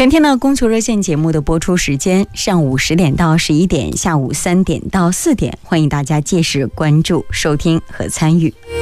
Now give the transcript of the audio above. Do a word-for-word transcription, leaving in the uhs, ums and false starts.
全天的供求热线节目的播出时间，上午十点到十一点，下午三点到四点，欢迎大家届时关注、收听和参与。